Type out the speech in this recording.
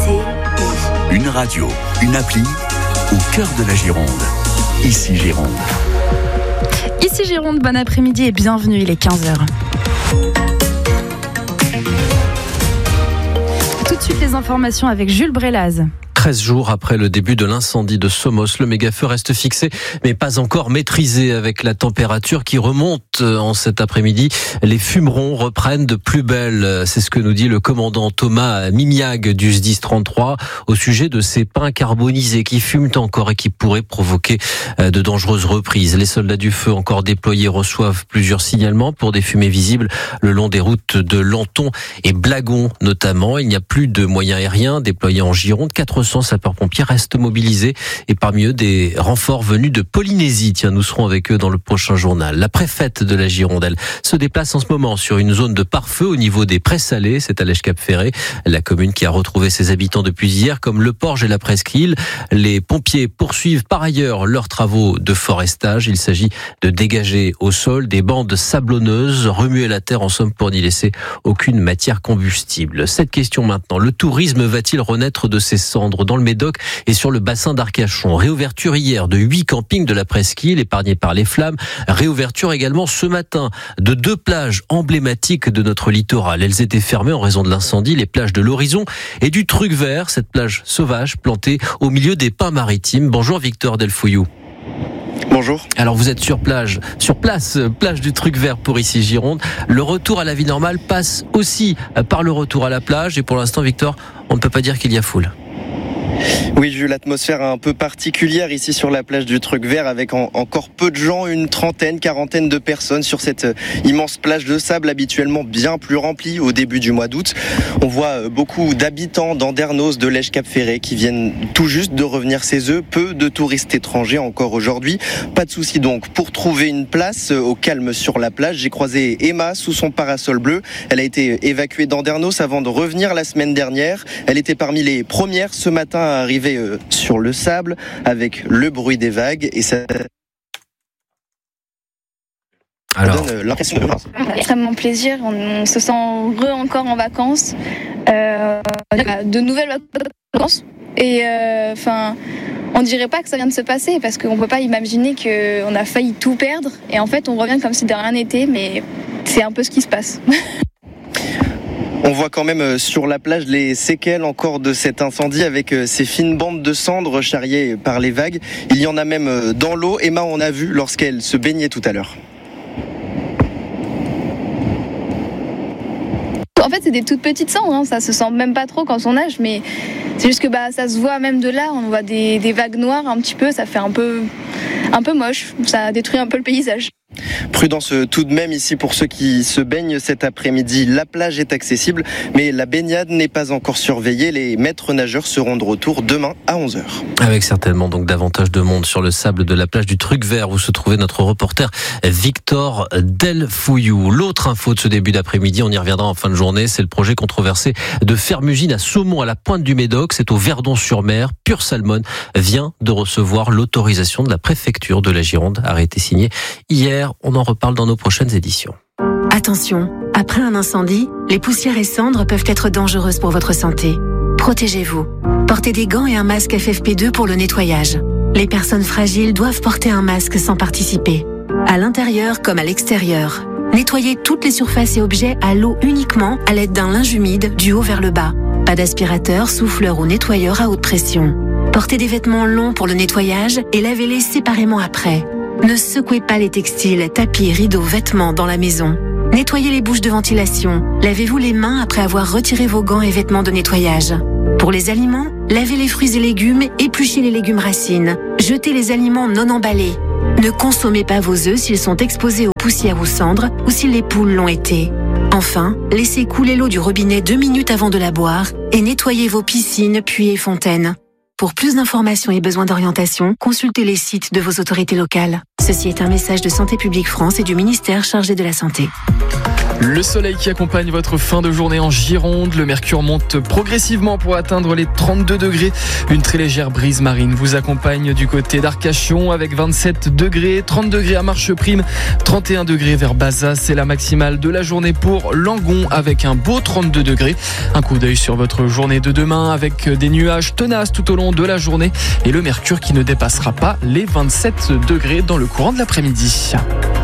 Une radio, une appli, au cœur de la Gironde. Ici Gironde. Ici Gironde, bon après-midi et bienvenue, il est 15h. Tout de suite les informations avec Jules Brélaz. 13 jours après le début de l'incendie de Somos, le méga-feu reste fixé, mais pas encore maîtrisé avec la température qui remonte en cet après-midi. Les fumerons reprennent de plus belle. C'est ce que nous dit le commandant Thomas Mimiag du SDIS 33 au sujet de ces pins carbonisés qui fument encore et qui pourraient provoquer de dangereuses reprises. Les soldats du feu encore déployés reçoivent plusieurs signalements pour des fumées visibles le long des routes de Lanton et Blagon notamment. Il n'y a plus de moyens aériens déployés en Gironde. 400 sapeurs-pompiers restent mobilisés et parmi eux des renforts venus de Polynésie. Tiens, nous serons avec eux dans le prochain journal. La préfète de la Gironde, elle se déplace en ce moment sur une zone de pare-feu au niveau des Prés-Salés, c'est à Lège-Cap-Ferré, la commune qui a retrouvé ses habitants depuis hier, comme Le Porge et la Presqu'île. Les pompiers poursuivent par ailleurs leurs travaux de forestage. Il s'agit de dégager au sol des bandes sablonneuses, remuer la terre en somme pour n'y laisser aucune matière combustible. Cette question maintenant, le tourisme va-t-il renaître de ses cendres dans le Médoc et sur le bassin d'Arcachon? Réouverture hier de 8 campings de la Presqu'île épargnés par les flammes. Réouverture également ce matin de 2 plages emblématiques de notre littoral. Elles étaient fermées en raison de l'incendie, les plages de l'Horizon et du Truc Vert, cette plage sauvage plantée au milieu des pins maritimes. Bonjour Victor Delfouillou. Bonjour. Alors vous êtes sur place, plage du Truc Vert pour ici Gironde. Le retour à la vie normale passe aussi par le retour à la plage et pour l'instant Victor, on ne peut pas dire qu'il y a foule. Oui, j'ai eu l'atmosphère un peu particulière ici sur la plage du Truc Vert avec encore peu de gens, une trentaine, quarantaine de personnes sur cette immense plage de sable habituellement bien plus remplie au début du mois d'août. On voit beaucoup d'habitants d'Andernos, de Lège-Cap-Ferré qui viennent tout juste de revenir chez eux. Peu de touristes étrangers encore aujourd'hui. Pas de souci donc pour trouver une place au calme sur la plage. J'ai croisé Emma sous son parasol bleu. Elle a été évacuée d'Andernos avant de revenir la semaine dernière. Elle était parmi les premières ce matin à arriver sur le sable avec le bruit des vagues et ça donne l'impression de vacances. Extrêmement plaisir, on se sent encore en vacances, de nouvelles vacances et on dirait pas que ça vient de se passer parce qu'on peut pas imaginer qu'on a failli tout perdre et en fait on revient comme si de rien n'était, mais c'est un peu ce qui se passe. On voit quand même sur la plage les séquelles encore de cet incendie avec ces fines bandes de cendres charriées par les vagues. Il y en a même dans l'eau. Emma en a vu lorsqu'elle se baignait tout à l'heure. En fait, c'est des toutes petites cendres, ça se sent même pas trop quand on nage, mais c'est juste que ça se voit même de là. On voit des vagues noires un petit peu, ça fait un peu moche, ça détruit un peu le paysage. Prudence tout de même ici pour ceux qui se baignent cet après-midi. La plage est accessible, mais la baignade n'est pas encore surveillée. Les maîtres nageurs seront de retour demain à 11h. Avec certainement donc davantage de monde sur le sable de la plage du Truc Vert où se trouvait notre reporter Victor Delfouillou. L'autre info de ce début d'après-midi, on y reviendra en fin de journée, c'est le projet controversé de Fermugine à Saumon à la pointe du Médoc. C'est au Verdon-sur-Mer. Pure Salmon vient de recevoir l'autorisation de la préfecture de la Gironde. Arrêté signé hier. On en reparle dans nos prochaines éditions. Attention, après un incendie, les poussières et cendres peuvent être dangereuses pour votre santé. Protégez-vous. Portez des gants et un masque FFP2 pour le nettoyage. Les personnes fragiles doivent porter un masque sans participer. À l'intérieur comme à l'extérieur. Nettoyez toutes les surfaces et objets à l'eau uniquement à l'aide d'un linge humide du haut vers le bas. Pas d'aspirateur, souffleur ou nettoyeur à haute pression. Portez des vêtements longs pour le nettoyage et lavez-les séparément après. Ne secouez pas les textiles, tapis, rideaux, vêtements dans la maison. Nettoyez les bouches de ventilation. Lavez-vous les mains après avoir retiré vos gants et vêtements de nettoyage. Pour les aliments, lavez les fruits et légumes, épluchez les légumes racines. Jetez les aliments non emballés. Ne consommez pas vos œufs s'ils sont exposés aux poussières ou cendres ou si les poules l'ont été. Enfin, laissez couler l'eau du robinet 2 minutes avant de la boire et nettoyez vos piscines, puits et fontaines. Pour plus d'informations et besoins d'orientation, consultez les sites de vos autorités locales. Ceci est un message de Santé publique France et du ministère chargé de la Santé. Le soleil qui accompagne votre fin de journée en Gironde. Le mercure monte progressivement pour atteindre les 32 degrés. Une très légère brise marine vous accompagne du côté d'Arcachon avec 27 degrés, 30 degrés à Marcheprime, 31 degrés vers Bazas. C'est la maximale de la journée pour Langon avec un beau 32 degrés. Un coup d'œil sur votre journée de demain avec des nuages tenaces tout au long de la journée et le mercure qui ne dépassera pas les 27 degrés dans le courant de l'après-midi.